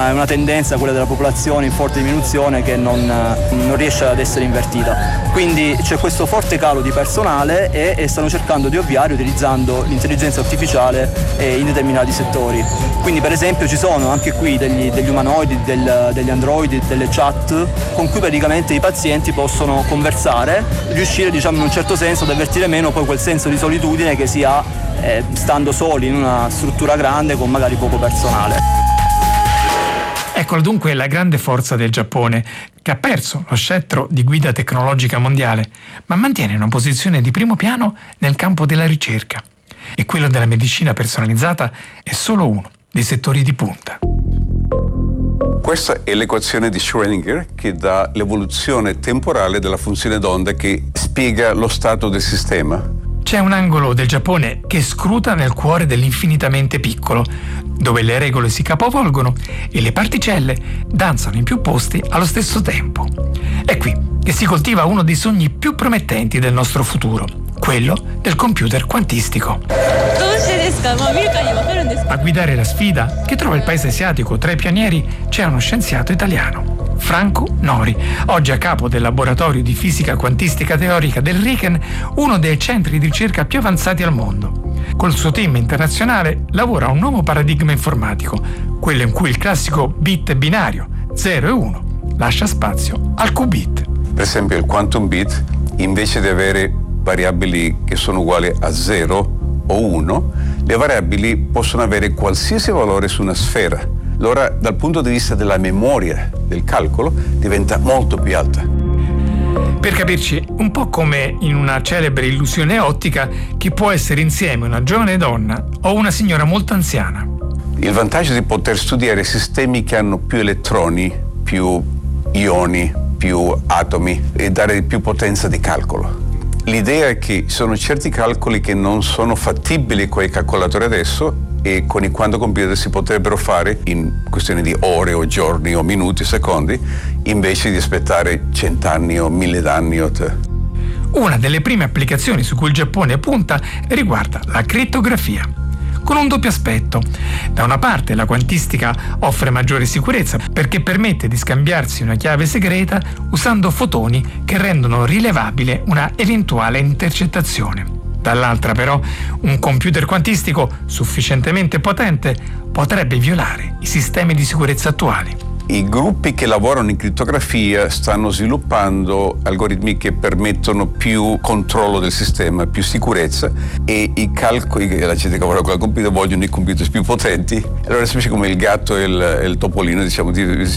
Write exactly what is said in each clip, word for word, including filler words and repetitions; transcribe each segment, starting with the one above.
è una tendenza, quella della popolazione in forte diminuzione, che non, non riesce ad essere invertita. Quindi c'è questo forte calo di personale e, e stanno cercando di ovviare utilizzando l'intelligenza artificiale eh, in determinati settori. Quindi per esempio ci sono anche qui degli, degli umanoidi, del, degli androidi, delle chat con cui praticamente i pazienti possono conversare, riuscire diciamo in un certo senso ad avvertire meno poi quel senso di solitudine che si ha eh, stando soli in una struttura grande con magari poco personale. Eccola dunque la grande forza del Giappone, che ha perso lo scettro di guida tecnologica mondiale, ma mantiene una posizione di primo piano nel campo della ricerca. E quello della medicina personalizzata è solo uno dei settori di punta. Questa è l'equazione di Schrödinger che dà l'evoluzione temporale della funzione d'onda che spiega lo stato del sistema. C'è un angolo del Giappone che scruta nel cuore dell'infinitamente piccolo, dove le regole si capovolgono e le particelle danzano in più posti allo stesso tempo. È qui che si coltiva uno dei sogni più promettenti del nostro futuro, quello del computer quantistico. A guidare la sfida, che trova il paese asiatico tra i pionieri, c'è uno scienziato italiano, Franco Nori, oggi a capo del laboratorio di fisica quantistica teorica del RIKEN, uno dei centri di ricerca più avanzati al mondo. Col suo team internazionale lavora a un nuovo paradigma informatico, quello in cui il classico bit binario zero e uno lascia spazio al qubit. Per esempio il quantum bit, invece di avere variabili che sono uguali a zero o uno, le variabili possono avere qualsiasi valore su una sfera. Allora, dal punto di vista della memoria del calcolo, diventa molto più alta. Per capirci, un po' come in una celebre illusione ottica che può essere insieme una giovane donna o una signora molto anziana. Il vantaggio di poter studiare sistemi che hanno più elettroni, più ioni, più atomi e dare più potenza di calcolo. L'idea è che ci sono certi calcoli che non sono fattibili con i calcolatori adesso e con i quantum computer si potrebbero fare in questione di ore o giorni o minuti, secondi, invece di aspettare cent'anni o mille anni. O te. Una delle prime applicazioni su cui il Giappone punta riguarda la crittografia, con un doppio aspetto. Da una parte la quantistica offre maggiore sicurezza perché permette di scambiarsi una chiave segreta usando fotoni che rendono rilevabile una eventuale intercettazione. Dall'altra però, un computer quantistico sufficientemente potente potrebbe violare i sistemi di sicurezza attuali. I gruppi che lavorano in crittografia stanno sviluppando algoritmi che permettono più controllo del sistema, più sicurezza, e i calcoli, la gente che lavora con il computer vogliono i computer più potenti. Allora, specie come il gatto e il, e il topolino, diciamo,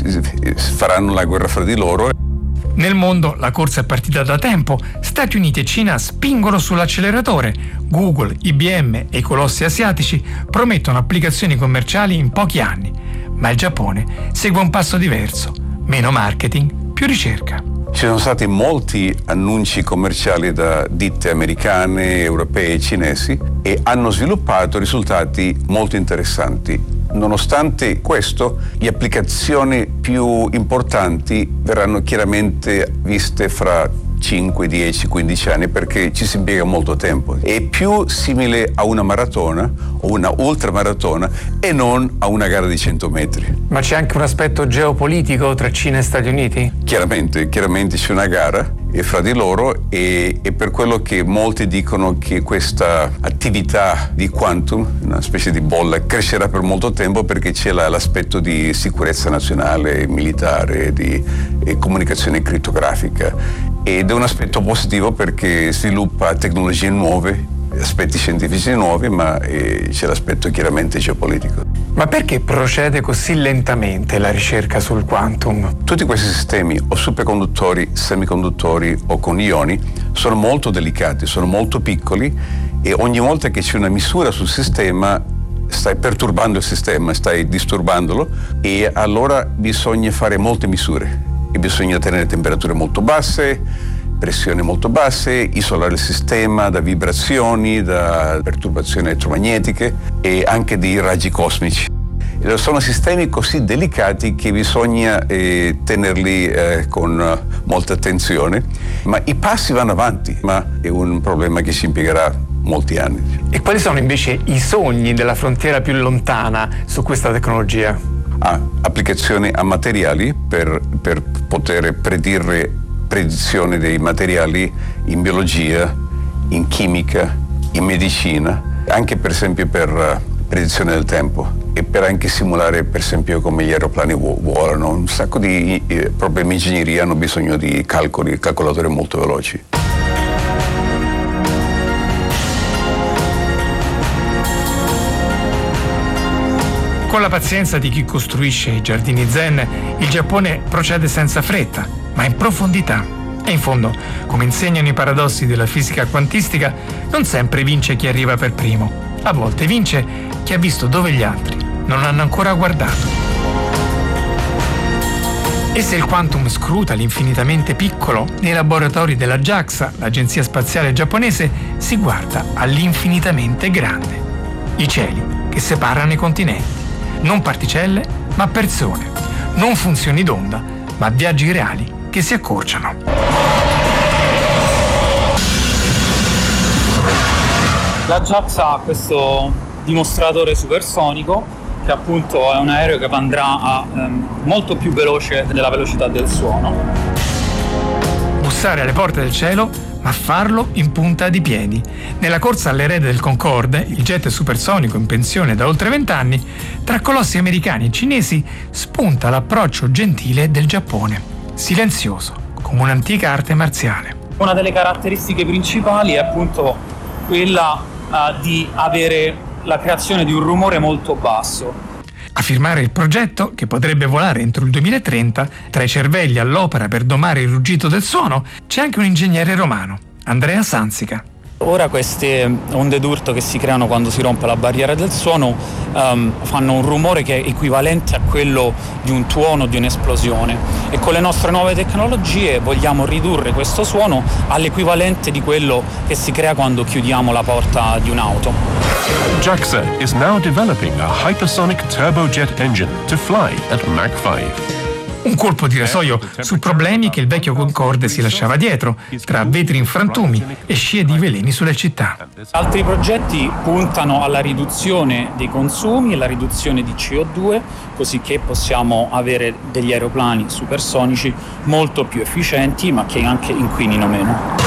faranno la guerra fra di loro. Nel mondo la corsa è partita da tempo. Stati Uniti e Cina spingono sull'acceleratore. Google, I B M e i colossi asiatici promettono applicazioni commerciali in pochi anni. Ma il Giappone segue un passo diverso. Meno marketing, più ricerca. Ci sono stati molti annunci commerciali da ditte americane, europee e cinesi e hanno sviluppato risultati molto interessanti. Nonostante questo, le applicazioni più importanti verranno chiaramente viste fra cinque, dieci, quindici anni perché ci si impiega molto tempo. È più simile a una maratona o una ultramaratona e non a una gara di cento metri. Ma c'è anche un aspetto geopolitico tra Cina e Stati Uniti? Chiaramente, chiaramente c'è una gara e fra di loro e, e per quello che molti dicono che questa attività di quantum, una specie di bolla, crescerà per molto tempo perché c'è la, l'aspetto di sicurezza nazionale, militare, di e comunicazione crittografica. Ed è un aspetto positivo perché sviluppa tecnologie nuove, aspetti scientifici nuovi, ma eh, c'è l'aspetto chiaramente geopolitico. Ma perché procede così lentamente la ricerca sul quantum? Tutti questi sistemi, o superconduttori, semiconduttori o con ioni, sono molto delicati, sono molto piccoli e ogni volta che c'è una misura sul sistema stai perturbando il sistema, stai disturbandolo e allora bisogna fare molte misure. E bisogna tenere temperature molto basse, pressioni molto basse, isolare il sistema da vibrazioni, da perturbazioni elettromagnetiche e anche di raggi cosmici. E sono sistemi così delicati che bisogna eh, tenerli eh, con molta attenzione, ma i passi vanno avanti, ma è un problema che ci impiegherà molti anni. E quali sono invece i sogni della frontiera più lontana su questa tecnologia? ha applicazioni a materiali per, per poter predire predizione dei materiali in biologia, in chimica, in medicina, anche per esempio per predizione del tempo e per anche simulare per esempio come gli aeroplani volano. Un sacco di eh, problemi di ingegneria hanno bisogno di calcoli, calcolatori molto veloci. Con la pazienza di chi costruisce i giardini zen, il Giappone procede senza fretta, ma in profondità. E in fondo, come insegnano i paradossi della fisica quantistica, non sempre vince chi arriva per primo. A volte vince chi ha visto dove gli altri non hanno ancora guardato. E se il quantum scruta l'infinitamente piccolo, nei laboratori della JAXA, l'agenzia spaziale giapponese, si guarda all'infinitamente grande. I cieli che separano i continenti. Non particelle, ma persone. Non funzioni d'onda, ma viaggi reali che si accorciano. La JAXA ha questo dimostratore supersonico che appunto è un aereo che andrà a ehm, molto più veloce della velocità del suono. Bussare alle porte del cielo, ma farlo in punta di piedi. Nella corsa all'erede del Concorde, il jet supersonico in pensione da oltre vent'anni, tra colossi americani e cinesi spunta l'approccio gentile del Giappone, silenzioso, come un'antica arte marziale. Una delle caratteristiche principali è appunto quella uh, di avere la creazione di un rumore molto basso. A firmare il progetto, che potrebbe volare entro il duemilatrenta, tra i cervelli all'opera per domare il ruggito del suono, c'è anche un ingegnere romano, Andrea Sansica. Ora queste onde d'urto che si creano quando si rompe la barriera del suono um, fanno un rumore che è equivalente a quello di un tuono, di un'esplosione, e con le nostre nuove tecnologie vogliamo ridurre questo suono all'equivalente di quello che si crea quando chiudiamo la porta di un'auto. JAXA is now developing a hypersonic turbojet engine to fly at Mach five. Un colpo di rasoio su problemi che il vecchio Concorde si lasciava dietro, tra vetri in frantumi e scie di veleni sulle città. Altri progetti puntano alla riduzione dei consumi e alla riduzione di C O due, così che possiamo avere degli aeroplani supersonici molto più efficienti, ma che anche inquinino meno.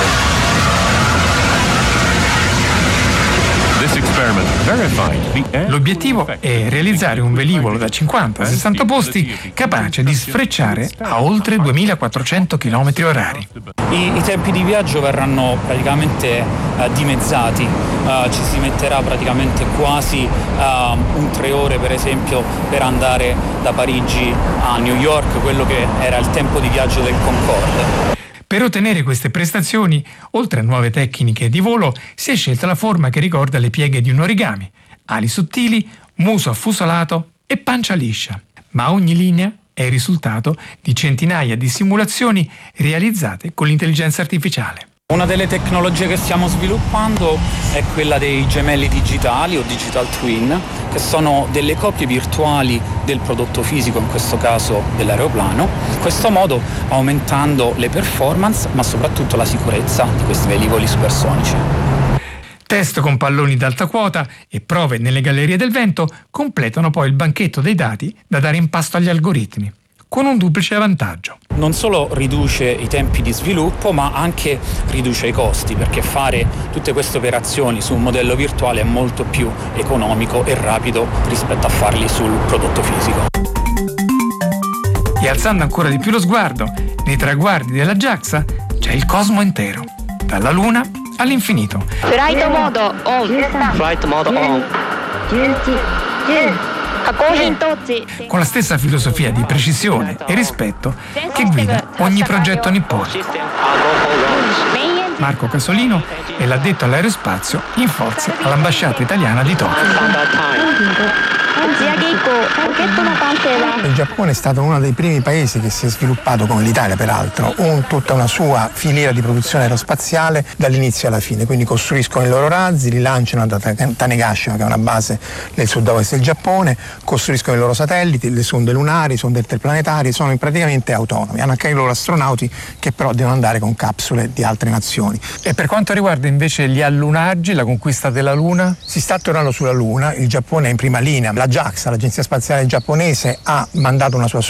L'obiettivo è realizzare un velivolo da cinquanta a sessanta posti capace di sfrecciare a oltre duemilaquattrocento chilometri orari. I, I tempi di viaggio verranno praticamente uh, dimezzati, uh, ci si metterà praticamente quasi uh, un tre ore per esempio per andare da Parigi a New York, quello che era il tempo di viaggio del Concorde. Per ottenere queste prestazioni, oltre a nuove tecniche di volo, si è scelta la forma che ricorda le pieghe di un origami, ali sottili, muso affusolato e pancia liscia. Ma ogni linea è il risultato di centinaia di simulazioni realizzate con l'intelligenza artificiale. Una delle tecnologie che stiamo sviluppando è quella dei gemelli digitali o digital twin, che sono delle copie virtuali del prodotto fisico, in questo caso dell'aeroplano, in questo modo aumentando le performance ma soprattutto la sicurezza di questi velivoli supersonici. Test con palloni d'alta quota e prove nelle gallerie del vento completano poi il banchetto dei dati da dare in pasto agli algoritmi, con un duplice vantaggio. Non solo riduce i tempi di sviluppo, ma anche riduce i costi, perché fare tutte queste operazioni su un modello virtuale è molto più economico e rapido rispetto a farli sul prodotto fisico. E alzando ancora di più lo sguardo, nei traguardi della JAXA c'è il cosmo intero, dalla Luna all'infinito. Flight mode on. Flight mode on. Con la stessa filosofia di precisione e rispetto che guida ogni progetto nippone. Marco Casolino è l'addetto all'aerospazio in forza all'ambasciata italiana di Tokyo. Il Giappone è stato uno dei primi paesi che si è sviluppato, come l'Italia peraltro, un, tutta una sua filiera di produzione aerospaziale dall'inizio alla fine, quindi costruiscono i loro razzi, li lanciano da Tanegashima, che è una base nel sud-ovest del Giappone, costruiscono i loro satelliti, le sonde lunari, sonde interplanetarie, sono praticamente autonomi, hanno anche i loro astronauti che però devono andare con capsule di altre nazioni. E per quanto riguarda invece gli allunaggi, la conquista della Luna? Si sta tornando sulla Luna, il Giappone è in prima linea. La la JAXA, l'agenzia spaziale giapponese, ha mandato una sua